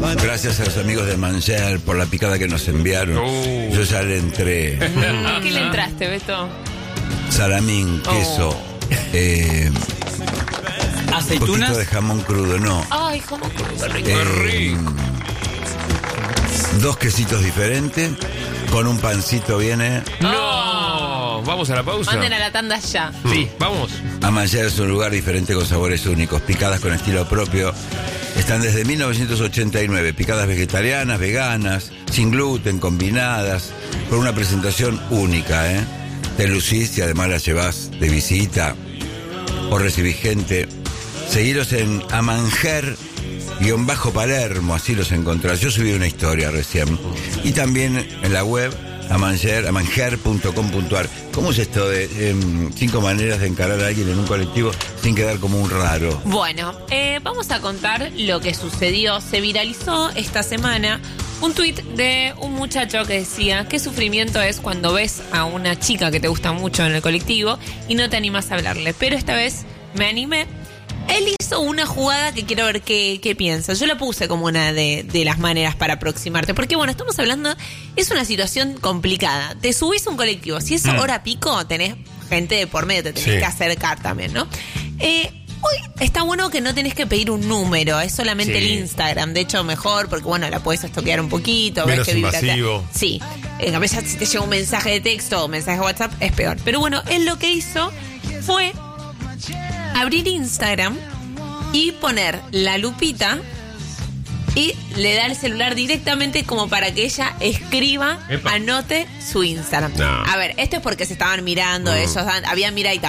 Gracias a los amigos de Manger por la picada que nos enviaron. Yo ya le entré. ¿Qué le entraste, Beto? Salamín, queso, ¿Aceitunas? un poquito de jamón crudo, no. Ay, jamón crudo. 2 quesitos diferentes, con un pancito viene. No, vamos a la pausa. Manden a la tanda ya. Sí, vamos. Amanger es un lugar diferente con sabores únicos, picadas con estilo propio. Están desde 1989, picadas vegetarianas, veganas, sin gluten, combinadas, con una presentación única, ¿eh? Te lucís y además la llevás de visita o recibís gente. Seguiros en Amanger_Palermo, así los encontrás. Yo subí una historia recién. Y también en la web amanger.com.ar. ¿Cómo es esto de 5 maneras de encarar a alguien en un colectivo sin quedar como un raro? Bueno, vamos a contar lo que sucedió. Se viralizó esta semana un tuit de un muchacho que decía: qué sufrimiento es cuando ves a una chica que te gusta mucho en el colectivo y no te animas a hablarle. Pero esta vez me animé. Él hizo una jugada que quiero ver qué piensa. Yo la puse como una de las maneras para aproximarte. Porque, bueno, estamos hablando, es una situación complicada. Te subís a un colectivo. Si es hora pico, tenés gente de por medio, te tenés que acercar también, ¿no? Hoy está bueno que no tenés que pedir un número, es solamente el Instagram. De hecho, mejor, porque, bueno, la podés estoquear un poquito. Menos ves que invasivo. Sí. En cambio, ya si te llega un mensaje de texto o mensaje de WhatsApp, es peor. Pero bueno, él lo que hizo fue abrir Instagram y poner la lupita y le da el celular directamente como para que ella escriba, anote su Instagram. No. A ver, esto es porque se estaban mirando, ellos había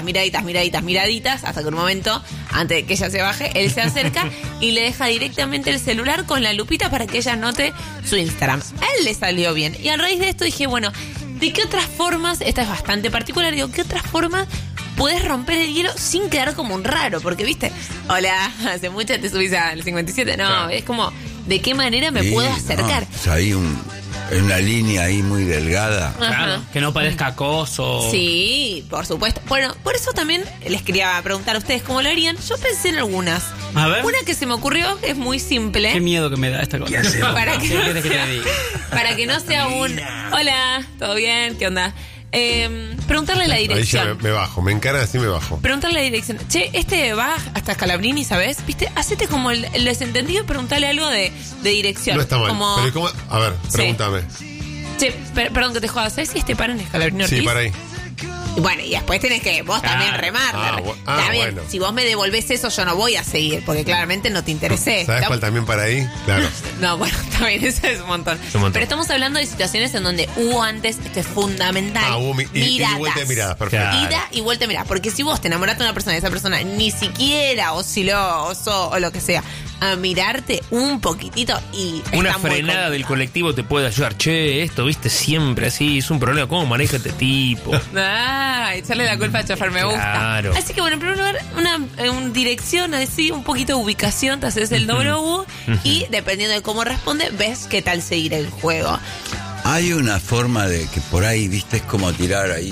miraditas, hasta que un momento, antes de que ella se baje, él se acerca y le deja directamente el celular con la lupita para que ella anote su Instagram. A él le salió bien. Y a raíz de esto dije, bueno, ¿de qué otras formas? Esta es bastante particular, digo, ¿qué otras formas puedes romper el hielo sin quedar como un raro? Porque, viste, hola, hace mucho te subís al 57. No, claro. Es como, ¿de qué manera me puedo acercar? No, pues hay una línea ahí muy delgada. Claro, que no parezca acoso. Sí, por supuesto. Bueno, por eso también les quería preguntar a ustedes cómo lo harían. Yo pensé en algunas. A ver. Una que se me ocurrió es muy simple. Qué miedo que me da esta cosa. Para que, ¿Qué quieres que te diga? Para que no sea un hola, ¿todo bien? ¿Qué onda? Preguntarle la dirección. Ahí ya me bajo, me encaran así, me bajo. Preguntarle la dirección. Che, va hasta Scalabrini, ¿sabes? ¿Viste? Hacete como el desentendido y preguntarle algo de dirección. No está mal. Como, Pero ¿cómo? A ver, pregúntame. Che, perdón que te jodas. ¿Sabes si para en Scalabrini Ortiz? Sí, para ahí. Y bueno, y después tenés que vos también remarla. Está bien, bueno. Si vos me devolvés eso, yo no voy a seguir, porque claramente no te interesé. ¿Sabes cuál también para ahí? Claro. No, bueno, está bien, eso es un montón. Pero estamos hablando de situaciones en donde hubo antes, esto es fundamental. Hubo ida y vuelta de miradas, perfecto. Claro. Ida y vuelta de miradas. Porque si vos te enamoraste de una persona y esa persona ni siquiera osciló o lo que sea, a mirarte un poquitito y una está muy frenada del complicado. colectivo te puede ayudar. Che, esto, viste, siempre así, es un problema. ¿Cómo maneja este tipo? Echarle la culpa al chofer me gusta. Claro. Así que bueno, en primer lugar, una dirección, así, un poquito de ubicación, te haces el W y dependiendo de cómo responde, ves qué tal seguir el juego. Hay una forma de que por ahí, viste, es como tirar ahí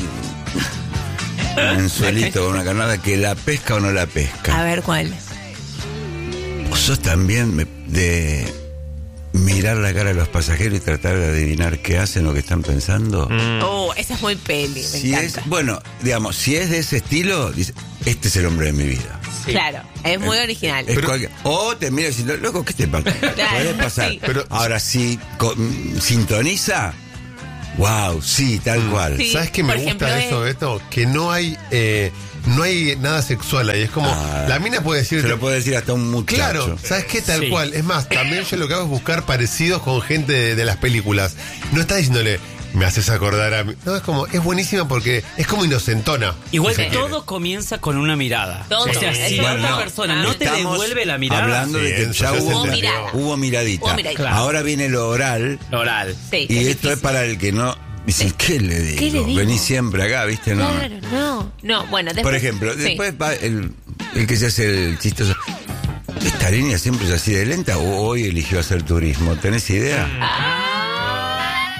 un anzuelito o una carnada, que la pesca o no la pesca. A ver cuál. ¿O sos también de mirar la cara de los pasajeros y tratar de adivinar qué hacen o qué están pensando? Esa es muy peli, me Si encanta. es, bueno, digamos, si es de ese estilo, dice, este es el hombre de mi vida. Claro, es muy original. Es o te mira diciendo, loco, ¿qué te pasa? Puede pasar. Sí. Pero ahora, si sintoniza, wow, sí, tal cual. Sí. ¿Sabes qué me Por gusta ejemplo, de eso, Beto? Que no hay nada sexual ahí. Es como, la mina puede decir... Se lo puede decir hasta un muchacho. Claro, ¿sabes qué? Tal Sí. cual. Es más, también yo lo que hago es buscar parecidos con gente de las películas. No está diciéndole, me haces acordar a mí. No, es como, es buenísima porque es como inocentona. Igual si que se quiere. todo comienza con una mirada. Todo. O sea, si Bueno, la otra no. persona no te Estamos devuelve la mirada, hablando de que eso ya ya se hubo entendió. mirada. Hubo miradita. Hubo miradita. Claro. Ahora viene lo oral. oral. Sí, Y es esto es difícil. para el que no... Dice, ¿qué le digo? ¿Qué le digo? Vení siempre acá, ¿viste? No. Claro, no, bueno, después... Por ejemplo, sí. después va el que se hace el chistoso. ¿Esta línea siempre es así de lenta o hoy eligió hacer turismo? ¿Tenés idea?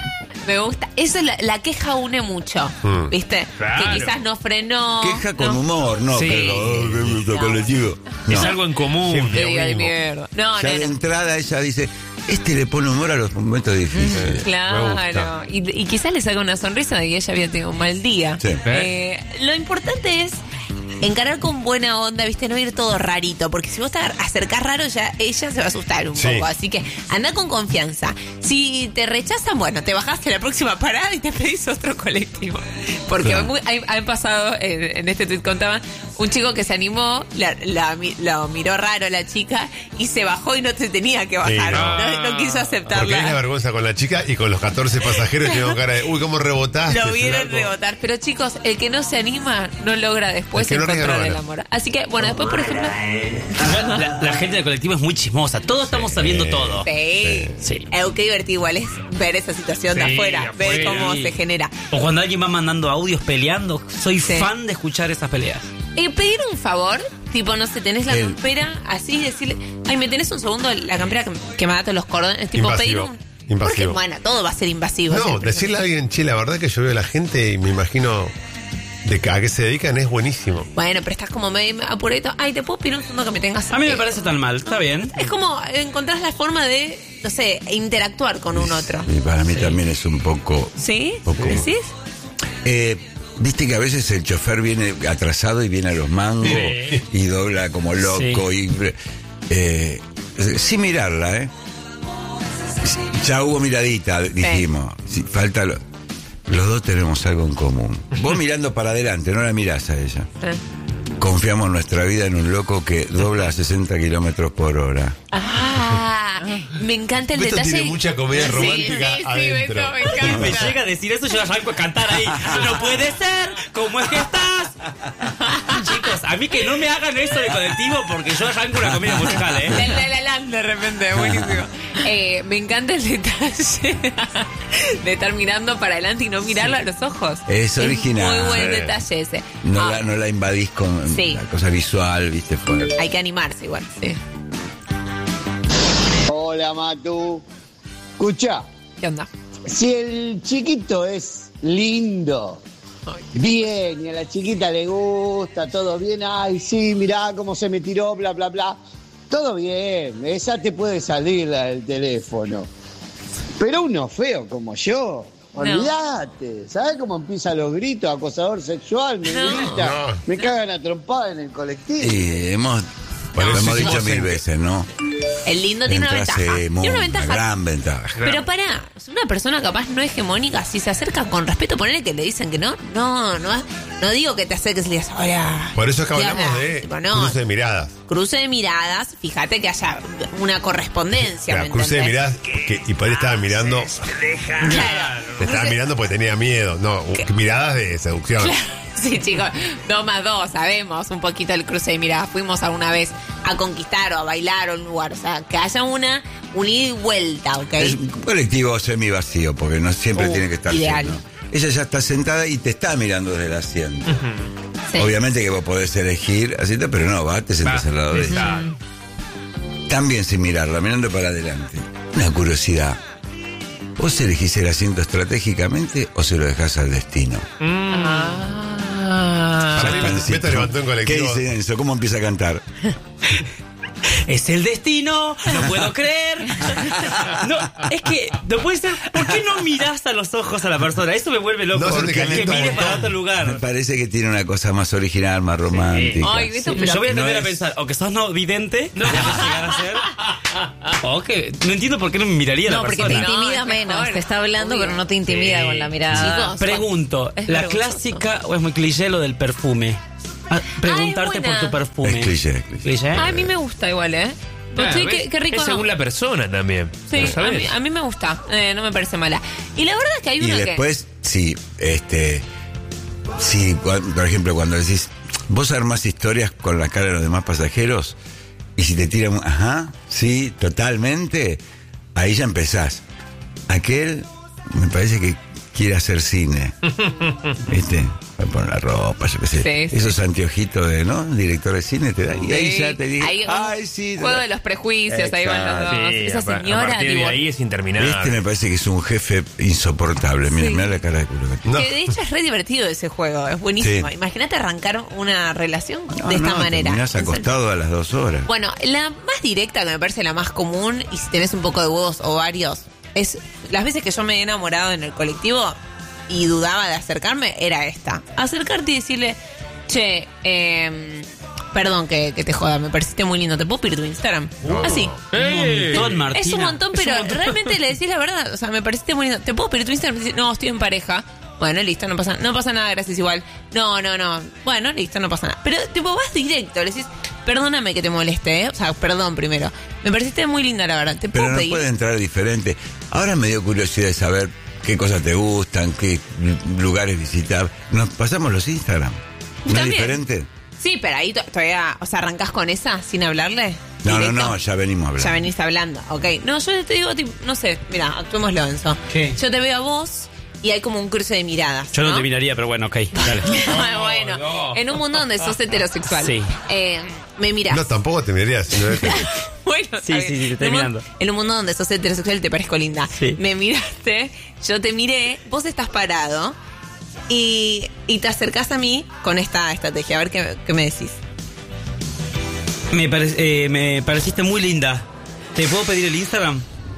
Me gusta. Eso la queja une mucho, ¿viste? Claro. Que quizás no frenó. Queja con no. humor, no, Sí. pero colectivo. Es No. algo en común. Siempre. Te diga de mismo. mierda. No, Ya no, de no. entrada ella dice, le pone humor a los momentos difíciles. Claro, Me gusta. y quizás le saca una sonrisa de que ella había tenido un mal día. Sí. Lo importante es encarar con buena onda, ¿viste? No ir todo rarito, porque si vos te acercás raro, ya ella se va a asustar un Sí. poco. Así que anda con confianza. Si te rechazan, bueno, te bajás en la próxima parada y te pedís otro colectivo. Porque Claro. han pasado, en este tweet contaban, un chico que se animó, lo miró raro la chica y se bajó y no se tenía que bajar. Sí, no quiso Porque aceptarla. es la vergüenza con la chica y con los 14 pasajeros tengo cara de, uy, cómo rebotaste. Lo vieron flaco. rebotar. Pero chicos, el que no se anima no logra después El que no arriesga encontrar no el gana. amor. Así que, bueno, después, por ejemplo. La gente del colectivo es muy chismosa. Todos estamos sabiendo todo. Sí. Sí. Qué divertido igual es ver esa situación de Sí, afuera, de ver afuera. cómo Sí. se genera. O cuando alguien va mandando audios peleando. Soy Sí. fan de escuchar esas peleas. Pedir un favor, tipo, no sé, tenés la El- campera, así decirle, ay, me tenés un segundo la campera que me da todos los cordones. Tipo, pedir Invasivo. un. Invasivo. Porque, bueno, todo va a ser invasivo. No, siempre. decirle a alguien, che, la verdad que yo veo a la gente y me imagino a qué se dedican es buenísimo. Bueno, pero estás como medio apuradito. Ay, te puedo pedir un segundo que me tengas. A mí me parece tan mal. Está bien. Es como encontrás la forma de, no sé, interactuar con un otro. Y para mí también es un poco... ¿Sí? Poco. ¿Decís? Viste que a veces el chofer viene atrasado y viene a los mangos Sí. y dobla como loco y sin mirarla, ya hubo miradita, dijimos. Sí, falta los dos tenemos algo en común. Vos mirando para adelante, no la mirás a ella. Confiamos nuestra vida en un loco que dobla a 60 kilómetros por hora. Me encanta el Beto detalle. tiene mucha comedia Sí, romántica sí, adentro. Beto, me Y me encanta. llega a decir eso, yo arranco a cantar ahí. No puede ser, ¿cómo es que estás? Chicos, a mí que no me hagan eso de colectivo porque yo arranco una comedia musical, La, de repente, buenísimo. Me encanta el detalle de estar mirando para adelante y no mirarlo a los ojos. Es original. Muy buen Sí. detalle ese. No la invadís con Sí. la cosa visual, viste, fuerte. Hay que animarse igual, sí. Hola, Matu. Escucha, ¿Qué onda? si el chiquito es lindo, bien, y a la chiquita le gusta, todo bien, ay, sí, mirá cómo se me tiró, bla, bla, bla. Todo bien, esa te puede salir la del teléfono. Pero uno feo como yo, olvídate. ¿Sabes cómo empiezan los gritos? Acosador sexual, me grita, No. me cagan a trompada en el colectivo. Y Bueno, lo hemos sí, dicho sí, mil sí. veces, ¿no? El lindo tiene una Mientras ventaja. se Tiene una ventaja. gran ventaja. Pero pará, una persona capaz no hegemónica, si se acerca con respeto, ponele que le dicen que no digo que te acerques y le digas, hola. Por eso es que ¿qué hablamos onda? de Tipo, no, cruce de miradas. cruce de miradas, fíjate que haya una correspondencia. Claro, ¿me cruce de entendés? miradas y por ahí estaba mirando, Claro. te estaba mirando porque tenía miedo. No, miradas de seducción. Claro. Sí, chicos, 2 más 2, sabemos un poquito el cruce de miradas. Fuimos alguna vez a conquistar o a bailar o un lugar. O sea, que haya una ida y vuelta, ¿ok? Es un colectivo semi vacío, porque no siempre tiene que estar ideal. lleno. Ella ya está sentada y te está mirando desde el asiento. Sí. Obviamente que vos podés elegir asiento, pero no, te sentás al lado de ella. También sin mirarla, mirando para adelante. Una curiosidad. ¿Vos elegís el asiento estratégicamente o se lo dejás al destino? Para mí, Champancito. Beto levantó en ¿Qué colectivo. dice Enzo? ¿Cómo empieza a cantar? Es el destino, no puedo creer. No, es que no puede ser. ¿Por qué no mirás a los ojos a la persona? Eso me vuelve loco. No, se te Porque calienta que un mires montón. para otro Me lugar. parece que tiene una cosa más original, más romántica. Ay, Beto, Sí, pero yo voy a no tender a es- pensar, o que sos no vidente, no puedes llegar a ser. O que no entiendo por qué no me miraría No, la porque te persona. intimida No, es menos. mejor. Te está hablando, Obvio. pero no te intimida con la mirada. Chicos, Pregunto, Es ¿la vergonzoso. clásica o es muy cliché lo del perfume? Preguntarte buena. por tu perfume. Es cliché, es cliché. ¿Cliché? a mí me gusta igual, ¿eh? Claro, Sí, ¿ves? qué rico. Es según ¿no? la persona también. Sí, ¿Lo sabés? a mí me gusta, no me parece mala. Y la verdad es que hay Y una después, sí, por ejemplo, cuando decís, vos armás historias con la cara de los demás pasajeros, y si te tiran, ajá, sí, totalmente, ahí ya empezás. Aquel, me parece que quiere hacer cine. ¿Viste? Va a poner la ropa, yo qué sé. Sí, Esos anteojitos de, ¿no? Director de cine te da. Y ahí Sí. ya te digo, Ahí un ay, sí. juego de los prejuicios, ahí van los dos. Sí, Esa a señora, partir de digo, ahí es interminable. Este me parece que es un jefe insoportable. Mira, Sí. mira la cara de culo que tiene. No. que de hecho es re divertido ese juego, es buenísimo. Sí. Imagínate arrancar una relación No, de esta no, manera. terminás acostado a las 2 horas. Bueno, la más directa, que me parece la más común, y si tenés un poco de huevos o varios, es las veces que yo me he enamorado en el colectivo y dudaba de acercarme, era esta. Acercarte y decirle, che, perdón que te joda, me pareciste muy lindo, ¿te puedo pedir tu Instagram? Así. Un montón, Martina. Es un montón, pero realmente le decís la verdad. O sea, me pareciste muy lindo. ¿Te puedo pedir tu Instagram? Me dice, no, estoy en pareja. Bueno, listo, no pasa nada, gracias igual. No. Bueno, listo, no pasa nada. Pero tipo, vas directo, le decís, perdóname que te moleste, ¿eh? O sea, perdón primero. Me pareciste muy linda, la verdad. ¿Te Pero puedo no pedir? puede entrar diferente. Ahora me dio curiosidad de saber qué cosas te gustan, qué lugares visitar. Nos pasamos los Instagram. ¿No es También. diferente? Sí, pero ahí todavía, o sea, ¿arrancás con esa sin hablarle? No, ¿Directo? no, ya venimos hablando. Ya venís hablando, ok. No, yo te digo, tipo, no sé, mira, actuémoslo, Enzo. ¿Qué? Yo te veo a vos y hay como un cruce de miradas. Yo no te miraría, pero bueno, ok, dale. Bueno, en un mundo donde sos heterosexual. Sí. Me mirás. No, tampoco te mirarías. ¿No? Bueno, Sí, está sí, bien. sí, te estoy En un mirando. En un mundo donde sos heterosexual te parezco linda. Sí. Me miraste, yo te miré, vos estás parado y te acercás a mí con esta estrategia. A ver qué me decís. Me pareciste muy linda. ¿Te puedo pedir el Instagram?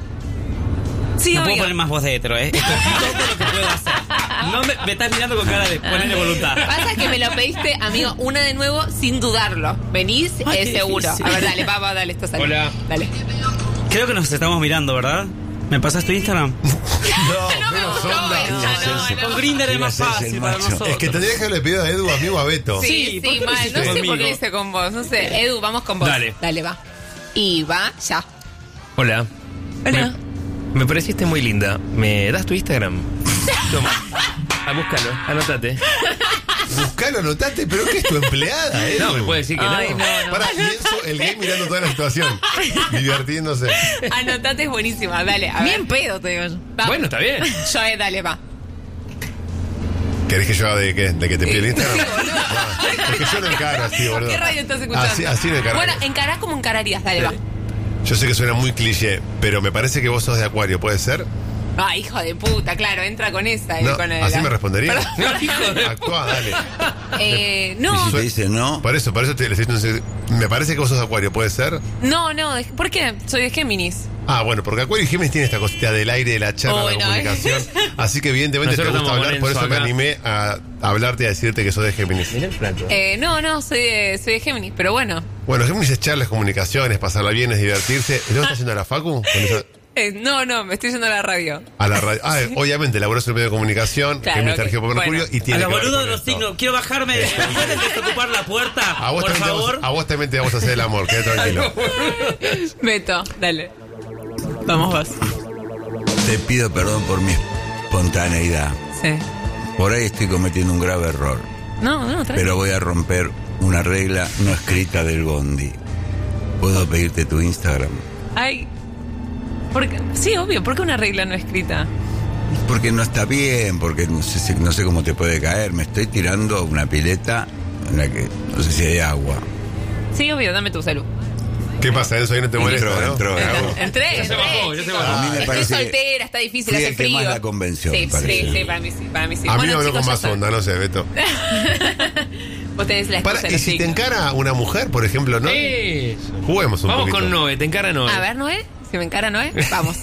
Sí, No puedo obvio. poner más voz de hetero, ¿eh? Esto es todo lo que puedo hacer. No me estás mirando con cara de ponerle voluntad. Pasa que me lo pediste, amigo, una de nuevo sin dudarlo. Venís, Ay, qué seguro. difícil. A ver, dale, papá, dale, esto sale. Hola. Dale. Creo que nos estamos mirando, ¿verdad? ¿Me pasas tu Instagram? No me gustó, hacerse- no. Con Grindr es más Quiere hacerse fácil el para macho. nosotros. Es que tendría que haberle pedido a Edu, amigo, a Beto. Sí, ¿por qué lo mal. hiciste No sé conmigo? por qué hice con vos. No sé. Edu, vamos con vos. Dale. Dale, va. Y va ya. Hola. Hola. Me pareciste muy linda. ¿Me das tu Instagram? Toma. Búscalo, anótate. Buscalo, anotate, pero ¿qué es tu empleada, Edu? No, me puede decir que Ay, no. no. Para, y Enzo, el gay mirando toda la situación, divirtiéndose. Anotate, es buenísima. Dale, a ver. Bien pedo, te digo yo. Va. Bueno, está bien. Yo, dale, va. ¿Querés que yo haga de qué? ¿De que te pide el Instagram? Sí, boludo. No, es que yo no encaro así, boludo. ¿Qué radio estás escuchando? Así no encaro. Bueno, encarás como encararías. Dale, va. Yo sé que suena muy cliché, pero me parece que vos sos de Acuario, ¿puede ser? Ah, hijo de puta, claro, entra con esa. No, con así me respondería. Perdón. Hijo de- Actuá, dale. Y No, si te dice no, Por eso te le estoy diciendo, me parece que vos sos de Acuario, ¿puede ser? no, ¿por qué? Soy de Géminis. Ah, bueno, porque Acuario y Géminis tiene esta cosita del aire, de la charla, Oh, de la no, comunicación. Así que evidentemente Nosotros te gusta estamos hablar, con por eso Enzo me acá. animé a hablarte y a decirte que sos de Géminis. Mirá el plato. No, soy de Géminis, pero bueno. Bueno, Géminis es charla, es comunicación, es pasarla bien, es divertirse. ¿Y luego estás haciendo a la Facu? Con esa- No, me estoy yendo a la radio. A la radio. Ah, obviamente, laburás en el medio de comunicación, Claro, Géminis ok. está regido por Mercurio Bueno. y A tiene los que ver boludos de con los esto. signos. Quiero bajarme. ¿Pueden desocupar la puerta? A vos, Por también favor. a vos también te vamos a hacer el amor, quédate tranquilo. Beto, dale. Vamos vos. te pido perdón por mi espontaneidad. Sí. Por ahí estoy cometiendo un grave error. No, tranquilo. Pero voy a romper una regla no escrita del Bondi. ¿Puedo pedirte tu Instagram? Ay. Sí, obvio, ¿por qué una regla no escrita? Porque no está bien, porque no sé cómo te puede caer. Me estoy tirando a una pileta en la que no sé si hay agua. Sí, obvio, dame tu salud. ¿Qué pasa? Eso ahí no te molesta, ¿no? Entró. Entré. Ya se bajó, ya se bajó. A mí me Estoy parece que soltera, está difícil, fui hace el que frío. más la convenció, Sí, me parece. sí, para mí sí, para mí sí. A mí Bueno, me habló chicos, con ya más está. onda, no sé, Beto. Vos tenés la Para, excusa de y los si te signos. encara una mujer, por ejemplo, ¿no? Eso. Juguemos un Vamos poquito. con Noé, te encara Noé. A ver, Noé, si me encara Noé, vamos.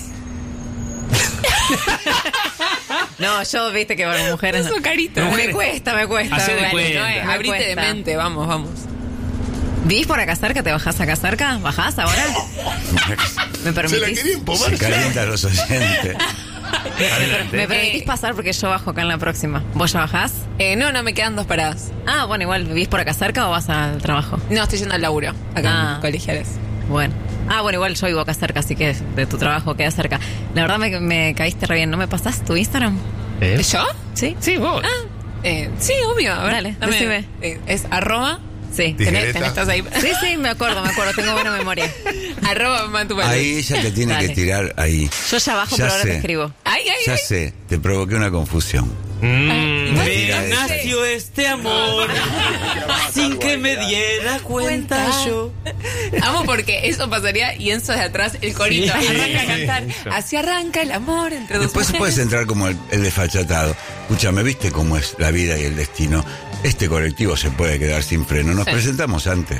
No, yo viste que bueno, mujeres. Eso, carita. Me cuesta. Hacé de Dale, cuenta. Noé, me abrite de cuesta. mente, vamos. ¿Vivís por acá cerca? ¿Te bajás acá cerca? ¿Bajás ahora? ¿Me Se la permitís? quería empomar. Se calienta a los oyentes. Adelante. ¿Me permitís pasar porque yo bajo acá en la próxima? ¿Vos ya bajás? No, me quedan 2 paradas. Ah, bueno, igual, ¿vivís por acá cerca o vas al trabajo? No, estoy yendo al laburo, acá Ah. en Colegiales. Bueno. Ah, bueno, igual yo vivo acá cerca, así que de tu trabajo queda cerca. La verdad me caíste re bien. ¿No me pasás tu Instagram? ¿Yo? ¿Sí? Sí, vos. Sí, obvio. A ver, Dale, decime. Es arroba. Sí. Tijereta. Estás ahí. Sí, me acuerdo, tengo buena memoria. arroba Mantu Palés. Ahí ella te tiene Dale. que tirar ahí. Yo ya bajo, Ya pero ahora sé. te escribo. Ah, Ay, ay, Ya ay. sé, te provoqué una confusión. Me nació este amor sin que me diera cuenta yo. Amo porque eso pasaría y Enzo de atrás, el corito, Sí. arranca a cantar. Eso. Así arranca el amor entre dos Después mujeres. puedes entrar como el desfachatado. Escúchame, ¿viste cómo es la vida y el destino? Este colectivo se puede quedar sin freno. Nos Sí. presentamos antes.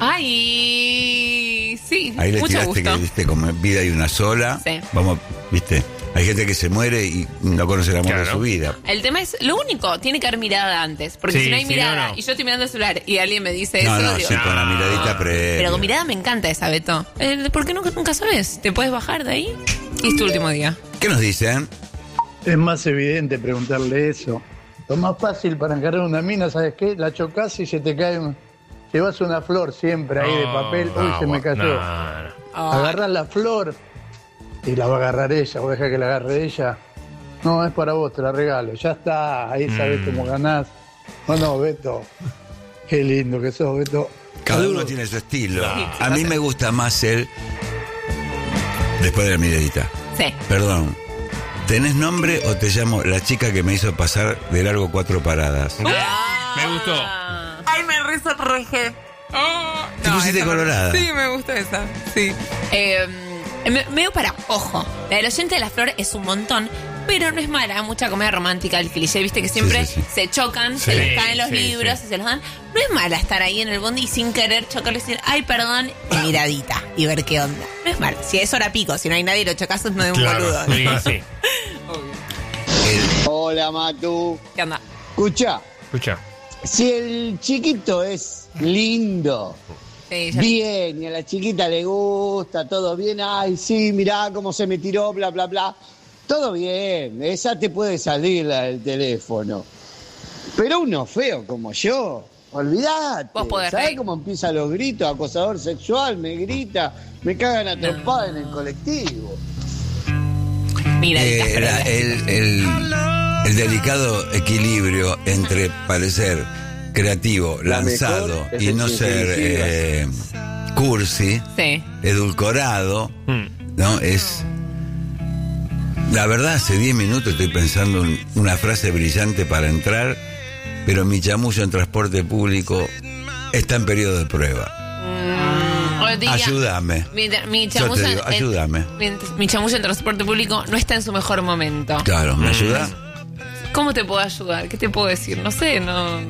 Ay, sí, Ahí le mucho tiraste gusto. que viste como vida hay una sola. Sí. Vamos, viste. Hay gente que se muere y no conoce el amor de Claro. su vida. El tema es, lo único, tiene que haber mirada antes. Porque Sí, si no hay si mirada no, no. y yo estoy mirando el celular y alguien me dice No, eso, no, digo, sí, con la miradita previa. pero con mirada me encanta esa, Beto. Porque nunca sabes. Te puedes bajar de ahí y es tu último día. ¿Qué nos dicen? Es más evidente preguntarle eso. Lo más fácil para encargar una mina, ¿sabes qué? La chocás y se te cae llevas una flor siempre ahí de papel. Uy, se me cayó. No. Agarrás la flor y la va a agarrar ella, o deja que la agarre ella. No, es para vos, te la regalo. Ya está, ahí sabés cómo ganás. No, Beto. Qué lindo que sos, Beto. Cada uno Saludos. tiene su estilo. A mí me gusta más él después de la miradita. Sí. Perdón. ¿Tenés nombre o te llamo la chica que me hizo pasar de largo 4 paradas? Me gustó. Ay, me resonrojé. Te pusiste colorada. Sí, me gusta esa. Sí. Medio para, ojo, la del oyente de la flor es un montón, pero no es mala, mucha comedia romántica, el cliché, viste que siempre Sí, sí, sí. se chocan, Sí. se les caen los Sí, libros sí. y se los dan. No es mala estar ahí en el bondi y sin querer chocarle y decir, ay, perdón, y miradita, y ver qué onda. No es mala. Si es hora pico, si no hay nadie, lo chocas no de un Claro. boludo. Sí, sí. Hola, Matu. ¿Qué onda? Escucha, Escucha. si el chiquito es lindo, Sí, ya- bien, y a la chiquita le gusta, todo bien, ay, sí, mirá cómo se me tiró, bla, bla, bla. Todo bien, esa te puede salir la del teléfono. Pero uno feo como yo, olvidate. Vos podés ¿Sabés reír. cómo empiezan los gritos? Acosador sexual, me grita, me cagan a trompada en el colectivo. miradita. El delicado equilibrio entre parecer creativo, La lanzado mejor es y el no ser cursi, Sí. edulcorado, ¿no? Es. La verdad, hace 10 minutos estoy pensando en una frase brillante para entrar, pero mi chamullo en transporte público está en periodo de prueba. Hoy día, Ayúdame. Mi Yo te chamuyo digo, ayúdame. mi chamuyo en transporte público no está en su mejor momento. Claro, ¿me ayuda? ¿Cómo te puedo ayudar? ¿Qué te puedo decir? No sé, no.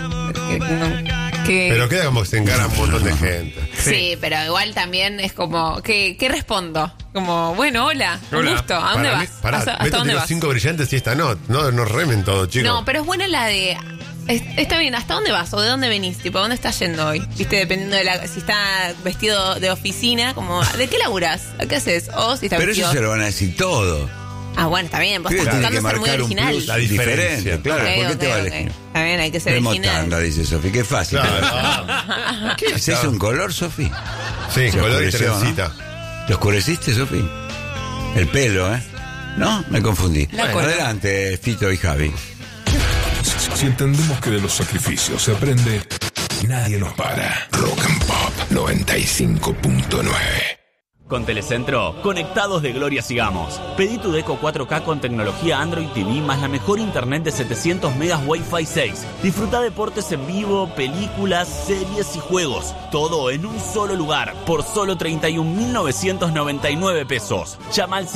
que- Pero queda como que se encara un montón de gente. Sí, pero igual también es como, ¿qué respondo? Como, bueno, hola, un Hola. gusto, ¿a dónde Para vas? mí- pará, ¿Hasta Beto dónde tiró vas? 5 brillantes y esta no remen todo, chicos. No, pero es buena la de. Está bien, ¿hasta dónde vas? ¿O de dónde venís? Tipo, ¿a dónde estás yendo hoy? Viste, dependiendo de si está vestido de oficina, como, ¿de qué laburás? ¿A qué haces? O si está Pero vestido. eso se lo van a decir todo. Ah, bueno, está bien, vos Tiene estás que tratando de ser muy marcar un original. plus La diferencia. diferente, claro. Ok, ¿Por qué te ok, va a ok. elegir? Está bien, hay que ser original. Remotanga, dice Sofi. Qué fácil. Claro. ¿Se hizo un color, Sofi? Sí, Se color y oscureció, trencita. ¿Te oscureciste, Sofi? El pelo, ¿eh? ¿No? Me confundí. La cola. Adelante, Fito y Javi. Si entendemos que de los sacrificios se aprende, nadie nos para. Rock and Pop 95.9. Con Telecentro, conectados de gloria sigamos. Pedí tu Deco 4K con tecnología Android TV más la mejor internet de 700 megas Wi-Fi 6. Disfruta deportes en vivo, películas, series y juegos. Todo en un solo lugar, por solo 31.999 pesos. Llama al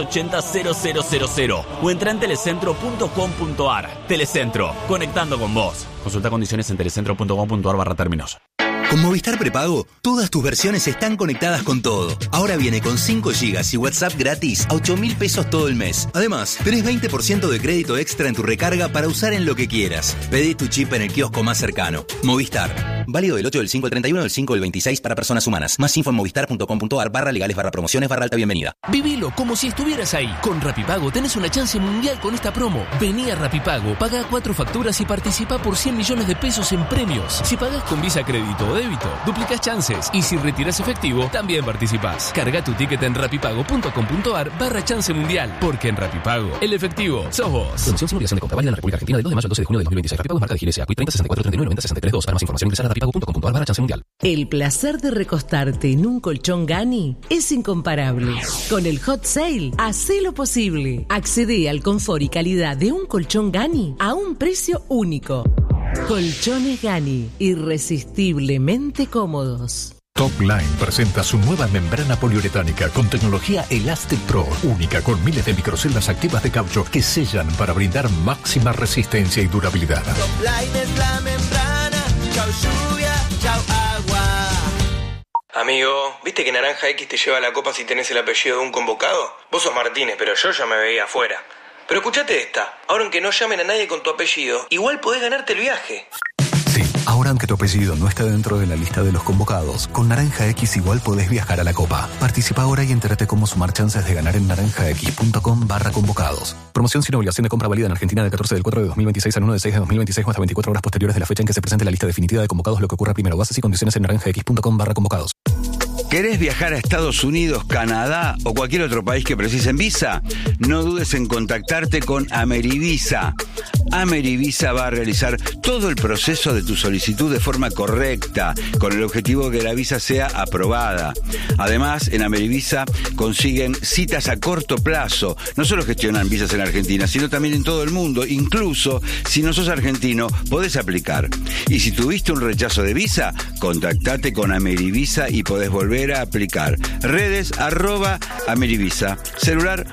6380-0000 o entra en telecentro.com.ar. Telecentro, conectando con vos. Consulta condiciones en telecentro.com.ar/términos. Con Movistar Prepago, todas tus versiones están conectadas con todo. Ahora viene con 5 GB y WhatsApp gratis a 8.000 pesos todo el mes. Además, tenés 20% de crédito extra en tu recarga para usar en lo que quieras. Pedí tu chip en el kiosco más cercano. Movistar. Válido del 8 del 5 al 31 del 5 del 26 para personas humanas. Más info en movistar.com.ar/legales/promociones/alta bienvenida. Vivilo como si estuvieras ahí. Con Rapipago tenés una chance mundial con esta promo. Vení a Rapipago, paga 4 facturas y participa por 100 millones de pesos en premios. Si pagás con Visa Crédito o débito, duplicás chances. Y si retiras efectivo, también participás. Carga tu ticket en rapipago.com.ar/chance mundial. Porque en Rapipago, el efectivo sos vos. Promoción sin obligación de compra. Válida en la República Argentina del 2 de mayo al 12 de junio de 2026. Rapipago es marca de Giles. Acuit 30 64 39 90 63 2. Para más información ingresar a rapipago.com.ar/chance mundial. El placer de recostarte en un colchón Gani es incomparable. Con el Hot Sale, hacé lo posible. Accede al confort y calidad de un colchón Gani a un precio único. Colchones Gani, irresistiblemente cómodos. Top Line presenta su nueva membrana poliuretánica con tecnología Elastic Pro, única con miles de microceldas activas de caucho que sellan para brindar máxima resistencia y durabilidad. Top Line es la membrana, chau lluvia, chau agua. Amigo, ¿viste que Naranja X te lleva la copa si tenés el apellido de un convocado? Vos sos Martínez, pero yo ya me veía afuera. Pero escuchate esta, ahora aunque no llamen a nadie con tu apellido, igual podés ganarte el viaje. Sí, ahora aunque tu apellido no esté dentro de la lista de los convocados, con Naranja X igual podés viajar a la Copa. Participa ahora y entérate cómo sumar chances de ganar en naranjax.com/convocados. Promoción sin obligación de compra válida en Argentina del 14 del 4 de 2026 al 1 de 6 de 2026 o hasta 24 horas posteriores de la fecha en que se presente la lista definitiva de convocados, lo que ocurra primero. Bases y condiciones en naranjax.com/convocados. ¿Querés viajar a Estados Unidos, Canadá o cualquier otro país que precisen visa? No dudes en contactarte con Amerivisa. Amerivisa va a realizar todo el proceso de tu solicitud de forma correcta, con el objetivo de que la visa sea aprobada. Además, en Amerivisa consiguen citas a corto plazo. No solo gestionan visas en Argentina, sino también en todo el mundo. Incluso, si no sos argentino, podés aplicar. Y si tuviste un rechazo de visa, contactate con Amerivisa y podés volver a aplicar. Redes @Amerivisa. Celular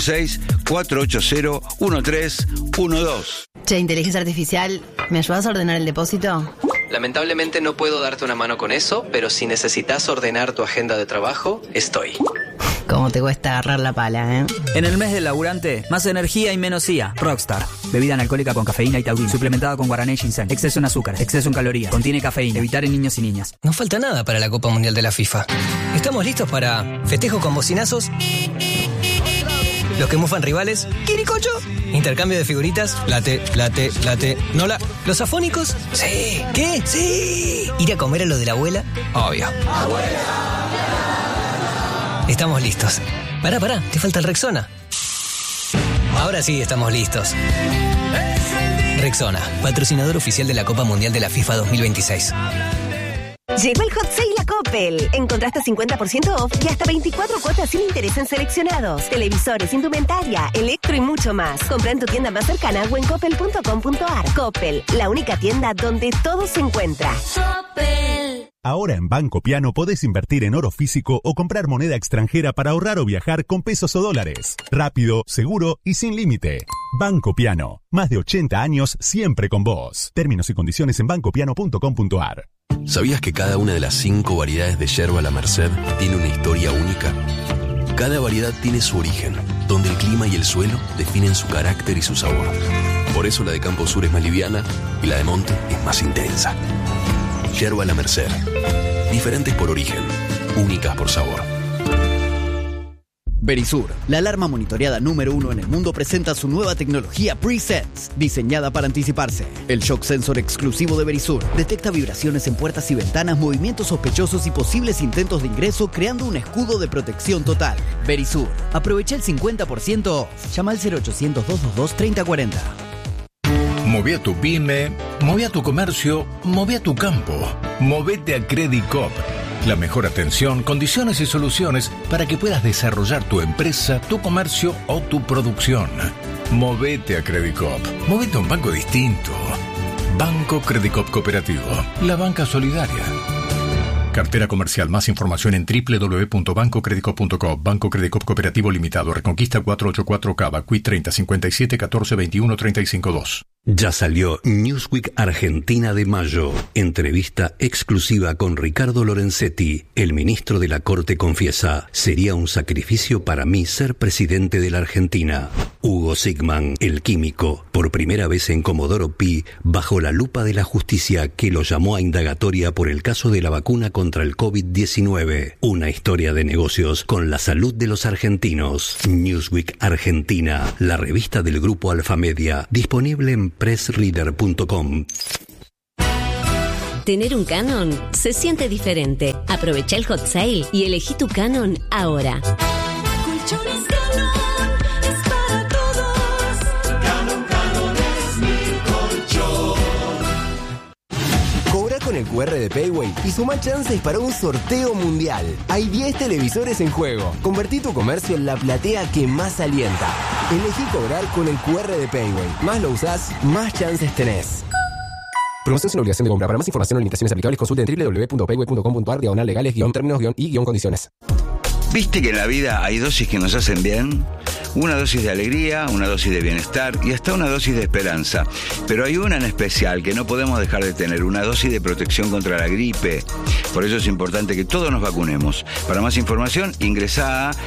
116-480-1312. Che, inteligencia artificial, ¿me ayudas a ordenar el depósito? Lamentablemente no puedo darte una mano con eso, pero si necesitas ordenar tu agenda de trabajo, estoy. ¿Cómo te cuesta agarrar la pala, eh? En el mes del laburante, más energía y menos IA. Rockstar. Bebida analcohólica con cafeína y taurina. Suplementada con guaraná y ginseng. Exceso en azúcar. Exceso en calorías. Contiene cafeína. Evitar en niños y niñas. No falta nada para la Copa Mundial de la FIFA. ¿Estamos listos para festejos con bocinazos? Los que mufan rivales. ¿Quiricocho? Intercambio de figuritas. Late. ¿Nola? ¿Los afónicos? Sí. ¿Qué? Sí. ¿Ir a comer a lo de la abuela? Obvio. ¡Abuela! Estamos listos. Pará, te falta el Rexona. Ahora sí estamos listos. Rexona, patrocinador oficial de la Copa Mundial de la FIFA 2026. Llegó el Hot Sale a Coppel. Encontraste 50% off y hasta 24 cuotas sin interés en seleccionados. Televisores, indumentaria, electro y mucho más. Compra en tu tienda más cercana o en coppel.com.ar. Coppel, la única tienda donde todo se encuentra. Coppel. Ahora en Banco Piano podés invertir en oro físico o comprar moneda extranjera para ahorrar o viajar con pesos o dólares. Rápido, seguro y sin límite. Banco Piano. Más de 80 años siempre con vos. Términos y condiciones en bancopiano.com.ar. ¿Sabías que cada una de las 5 variedades de yerba La Merced tiene una historia única? Cada variedad tiene su origen, donde el clima y el suelo definen su carácter y su sabor. Por eso la de Campo Sur es más liviana y la de Monte es más intensa. Yerba La Merced. Diferentes por origen, únicas por sabor. Verisur, la alarma monitoreada número 1 en el mundo, presenta su nueva tecnología Pre-Sense, diseñada para anticiparse. El shock sensor exclusivo de Verisur detecta vibraciones en puertas y ventanas, movimientos sospechosos y posibles intentos de ingreso, creando un escudo de protección total. Verisur, aprovecha el 50% off. Llama al 0800-222-3040. Moví a tu pyme, moví a tu comercio, moví a tu campo. Movete a Credit Coop. La mejor atención, condiciones y soluciones para que puedas desarrollar tu empresa, tu comercio o tu producción. Movete a Credit Coop. Movete a un banco distinto. Banco Credit Coop Cooperativo. La banca solidaria. Cartera comercial. Más información en www.bancocreditcoop.com. Banco Credit Coop Cooperativo Limitado. Reconquista 484 Cava. Quit 30 57 14 21 35 2. Ya salió Newsweek Argentina de mayo. Entrevista exclusiva con Ricardo Lorenzetti. El ministro de la Corte confiesa: sería un sacrificio para mí ser presidente de la Argentina. Hugo Sigman, el químico, por primera vez en Comodoro Pi, bajo la lupa de la justicia, que lo llamó a indagatoria por el caso de la vacuna contra el COVID-19. Una historia de negocios con la salud de los argentinos. Newsweek Argentina, la revista del grupo Alfamedia, disponible en pressreader.com. Tener un Canon se siente diferente. Aprovecha el Hot Sale y elegí tu Canon ahora. Colchones Canon es para todos. Canon es mi colchón. Cobra con con el QR de Payway y suma chances para un sorteo mundial. Hay 10 televisores en juego. Convertí tu comercio en la platea que más alienta. Elegí cobrar con el QR de Payway. Más lo usás, más chances tenés. Promoción sin obligación de compra. Para más información o limitaciones aplicables, consulte en www.payway.com.ar/legales-términos-y-condiciones. ¿Viste que en la vida hay dosis que nos hacen bien? Una dosis de alegría, una dosis de bienestar y hasta una dosis de esperanza. Pero hay una en especial que no podemos dejar de tener, una dosis de protección contra la gripe. Por eso es importante que todos nos vacunemos. Para más información, ingresá a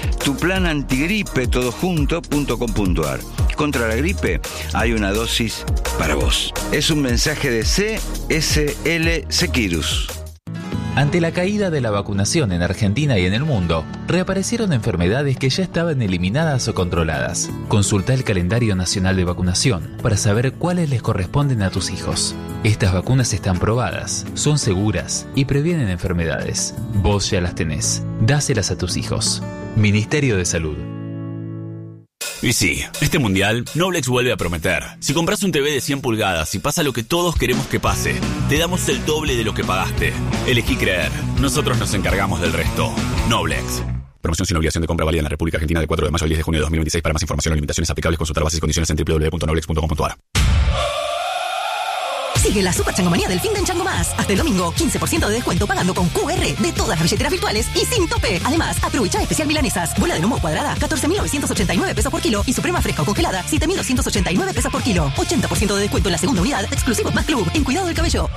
tuplanantigripe.com.ar. Contra la gripe hay una dosis para vos. Es un mensaje de CSL Seqirus. Ante la caída de la vacunación en Argentina y en el mundo, reaparecieron enfermedades que ya estaban eliminadas o controladas. Consulta el calendario nacional de vacunación para saber cuáles les corresponden a tus hijos. Estas vacunas están probadas, son seguras y previenen enfermedades. Vos ya las tenés. Dáselas a tus hijos. Ministerio de Salud. Y sí, este mundial, Noblex vuelve a prometer. Si compras un TV de 100 pulgadas y pasa lo que todos queremos que pase, te damos el doble de lo que pagaste. Elegí creer. Nosotros nos encargamos del resto. Noblex. Promoción sin obligación de compra válida en la República Argentina del 4 de mayo al 10 de junio de 2026. Para más información o limitaciones aplicables, consultar bases y condiciones en www.noblex.com.ar. Sigue la super changomanía del fin de en Chango Más. Hasta el domingo, 15% de descuento pagando con QR de todas las billeteras virtuales y sin tope. Además, aprovecha especial milanesas. Bola de lomo cuadrada, 14.989 pesos por kilo. Y suprema fresca o congelada, 7.289 pesos por kilo. 80% de descuento en la segunda unidad, exclusivos más club. En Cuidado del Cabello.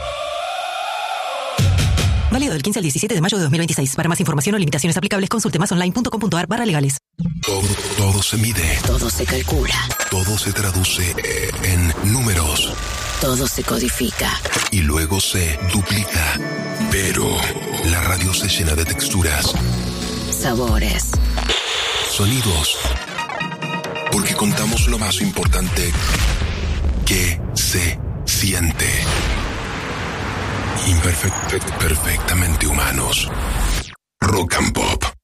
Válido del 15 al 17 de mayo de 2026. Para más información o limitaciones aplicables, consulte masonline.com.ar/legales. Todo se mide. Todo se calcula. Todo se traduce en números. Todo se codifica. Y luego se duplica. Pero la radio se llena de texturas. Sabores. Sonidos. Porque contamos lo más importante que se siente. Perfectamente humanos. Rock and Pop.